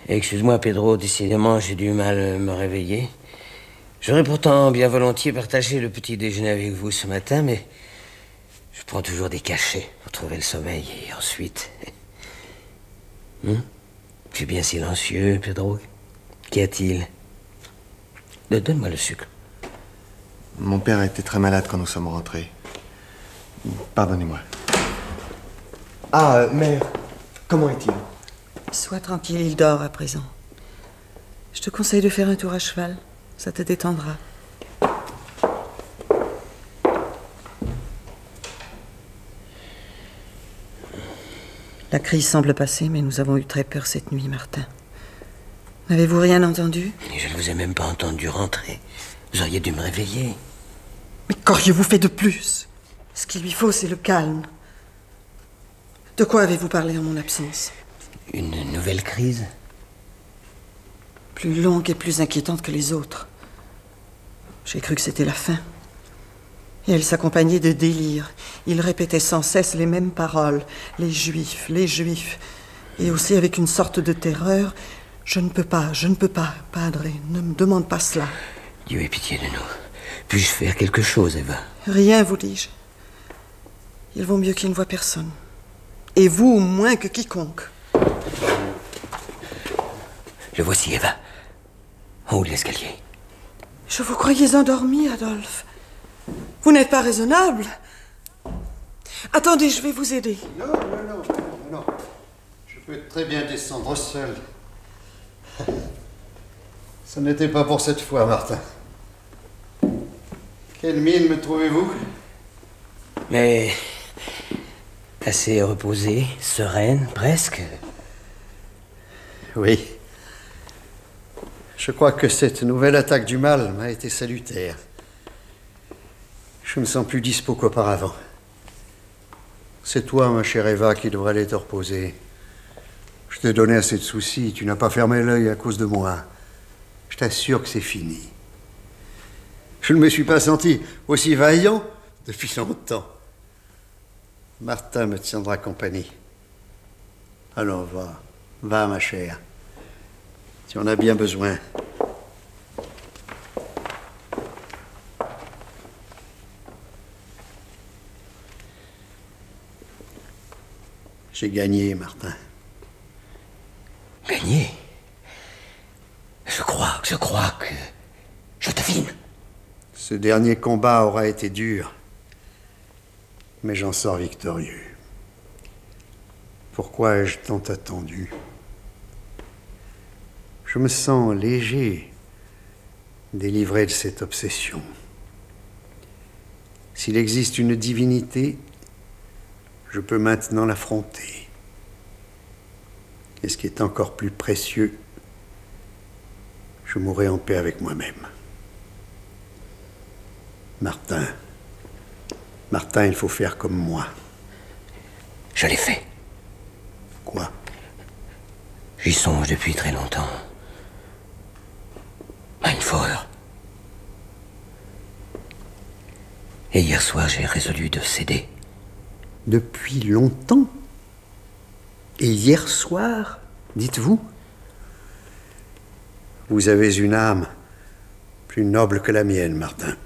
Excuse-moi, Pedro, décidément, j'ai du mal à me réveiller. J'aurais pourtant bien volontiers partagé le petit déjeuner avec vous ce matin, mais je prends toujours des cachets pour trouver le sommeil et ensuite... Tu es bien silencieux, Pedro. Qu'y a-t-il? Donne-moi le sucre. Mon père était très malade quand nous sommes rentrés. Pardonnez-moi. Ah, mère, comment est-il? Sois tranquille, il dort à présent. Je te conseille de faire un tour à cheval. Ça te détendra. La crise semble passer, mais nous avons eu très peur cette nuit, Martin. N'avez-vous rien entendu? Je ne vous ai même pas entendu rentrer. Vous auriez dû me réveiller. Mais qu'auriez-vous fait de plus? Ce qu'il lui faut, c'est le calme. De quoi avez-vous parlé en mon absence? Une nouvelle crise? Plus longue et plus inquiétante que les autres. J'ai cru que c'était la fin. Et elle s'accompagnait de délires. Il répétait sans cesse les mêmes paroles. Les Juifs, les Juifs. Et aussi avec une sorte de terreur. Je ne peux pas, Padre. Ne me demande pas cela. Dieu ait pitié de nous. Puis-je faire quelque chose, Eva? Rien, vous dis-je. Il vaut mieux qu'il ne voie personne. Et vous, moins que quiconque. Le voici, Eva. En haut de l'escalier. Je vous croyais endormi, Adolphe. Vous n'êtes pas raisonnable. Attendez, je vais vous aider. Non. Je peux très bien descendre seul. Ce n'était pas pour cette fois, Martin. Quelle mine me trouvez-vous? Mais... assez reposée, sereine, presque. Oui. Je crois que cette nouvelle attaque du mal m'a été salutaire. Je me sens plus dispo qu'auparavant. C'est toi, ma chère Eva, qui devrais aller te reposer. Je t'ai donné assez de soucis, tu n'as pas fermé l'œil à cause de moi. Je t'assure que c'est fini. Je ne me suis pas senti aussi vaillant depuis longtemps. Martin me tiendra compagnie. Alors va ma chère. Tu en as bien besoin. J'ai gagné, Martin. Gagné? Je crois que... je devine. Ce dernier combat aura été dur, mais j'en sors victorieux. Pourquoi ai-je tant attendu? Je me sens léger, délivré de cette obsession. S'il existe une divinité, je peux maintenant l'affronter. Et ce qui est encore plus précieux, je mourrai en paix avec moi-même. Martin, il faut faire comme moi. Je l'ai fait. Quoi? J'y songe depuis très longtemps. Mindfauer. Et hier soir, j'ai résolu de céder. Depuis longtemps? Et hier soir, dites-vous? Vous avez une âme plus noble que la mienne, Martin.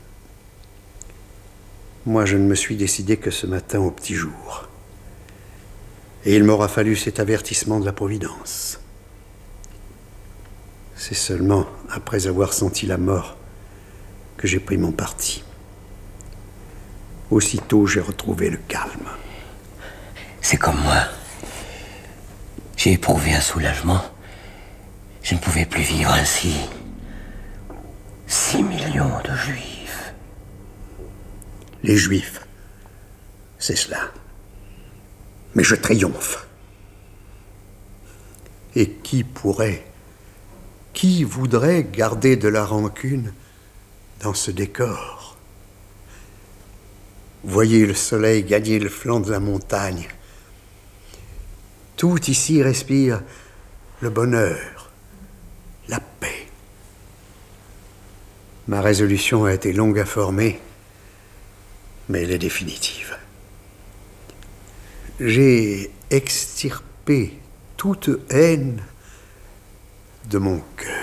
Moi, je ne me suis décidé que ce matin au petit jour. Et il m'aura fallu cet avertissement de la Providence. C'est seulement après avoir senti la mort que j'ai pris mon parti. Aussitôt, j'ai retrouvé le calme. C'est comme moi. J'ai éprouvé un soulagement. Je ne pouvais plus vivre ainsi. 6 millions de Juifs. Les Juifs, c'est cela. Mais je triomphe. Et qui voudrait garder de la rancune dans ce décor? Voyez le soleil gagner le flanc de la montagne. Tout ici respire le bonheur, la paix. Ma résolution a été longue à former, mais elle est définitive. J'ai extirpé toute haine de mon cœur.